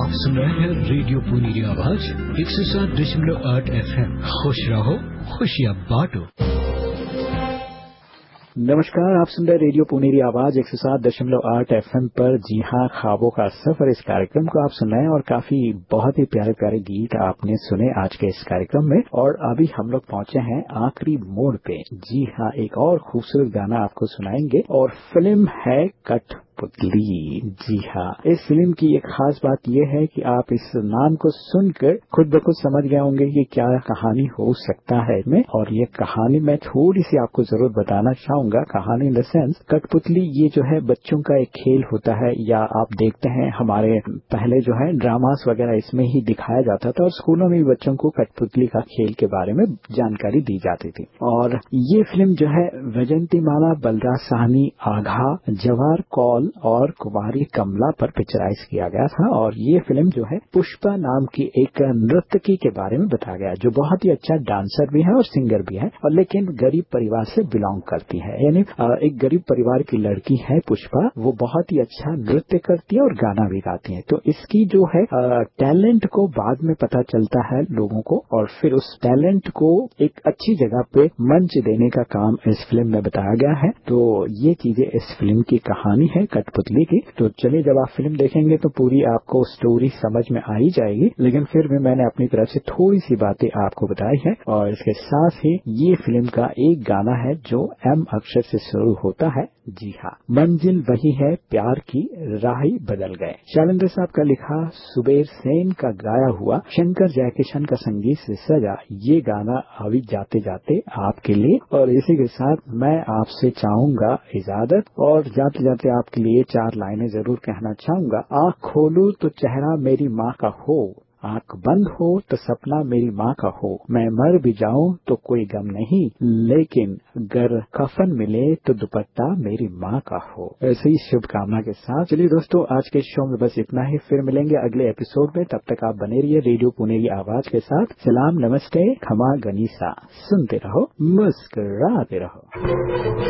आप सुन रहे हैं रेडियो पुनेरी आवाज 107.8 FM। खुश रहो, खुशियाँ बांटो। नमस्कार, आप सुन रहे रेडियो पुनेरी आवाज 107.8 FM पर। जी हाँ, ख्वाबों का सफर इस कार्यक्रम को आप सुन रहे हैं और काफी बहुत ही प्यारे प्यारे गीत आपने सुने आज के इस कार्यक्रम में। और अभी हम लोग पहुंचे हैं आखिरी मोड़ पे। जी हाँ, एक और खूबसूरत गाना आपको सुनाएंगे और फिल्म है कठपुतली। जी हाँ, इस फिल्म की एक खास बात यह है कि आप इस नाम को सुनकर खुद ब खुद समझ गए होंगे कि क्या कहानी हो सकता है इसमें। और ये कहानी मैं थोड़ी सी आपको जरूर बताना चाहूंगा। कहानी इन द सेंस, कठपुतली ये जो है बच्चों का एक खेल होता है, या आप देखते हैं हमारे पहले जो है ड्रामास वगैरह इसमें ही दिखाया जाता था और स्कूलों में भी बच्चों को कठपुतली का खेल के बारे में जानकारी दी जाती थी। और ये फिल्म जो है वैजयंतीमाला बलराज साहनी, आघा, जवाहर कौल और कुमारी कमला पर पिक्चराइज किया गया था। और ये फिल्म जो है पुष्पा नाम की एक नर्तकी के बारे में बताया गया, जो बहुत ही अच्छा डांसर भी है और सिंगर भी है, और लेकिन गरीब परिवार से बिलोंग करती है। यानी एक गरीब परिवार की लड़की है पुष्पा। वो बहुत ही अच्छा नृत्य करती है और गाना भी गाती है। तो इसकी जो है टैलेंट को बाद में पता चलता है लोगों को, और फिर उस टैलेंट को एक अच्छी जगह पे मंच देने का काम इस फिल्म में बताया गया है। तो ये चीजें इस फिल्म की कहानी है कठपुतली की। तो चलिए, जब आप फिल्म देखेंगे तो पूरी आपको स्टोरी समझ में आ ही जाएगी, लेकिन फिर भी मैंने अपनी तरफ से थोड़ी सी बातें आपको बताई है। और इसके साथ ही ये फिल्म का एक गाना है जो एम अक्षर से शुरू होता है। जी हाँ, मंजिल वही है, प्यार की राह ही बदल गए। शैलेंद्र साहब का लिखा, सुबेर सेन का गाया हुआ, शंकर जयकिशन का संगीत से सजा ये गाना अभी जाते जाते आपके लिए। और इसी के साथ मैं आपसे चाहूंगा इजाजत, और जाते जाते आपके लिए 4 लाइनें जरूर कहना चाहूंगा। आँख खोलूं तो चेहरा मेरी माँ का हो, आँख बंद हो तो सपना मेरी माँ का हो, मैं मर भी जाऊं तो कोई गम नहीं, लेकिन अगर कफन मिले तो दुपट्टा मेरी माँ का हो। ऐसे ही शुभकामना के साथ चलिए दोस्तों, आज के शो में बस इतना ही। फिर मिलेंगे अगले एपिसोड में। तब तक आप बने रहिए रेडियो पुनेरी आवाज के साथ। सलाम, नमस्ते, खमा गनीसा। सुनते रहो, मुस्कुराते रहो।